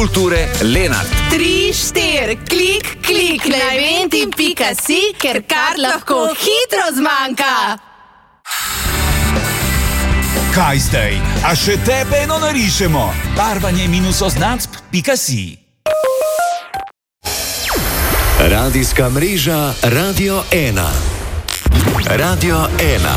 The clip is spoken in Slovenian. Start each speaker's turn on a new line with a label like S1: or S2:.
S1: kulture Lenart.
S2: 3, 4, klik, klik na eventi.si, ker kar lahko hitro zmanjka.
S3: Kaj zdaj? A še tebe eno narišemo? barvanje-oznac.si.
S4: Radijska mreža Radio 1. Radio 1.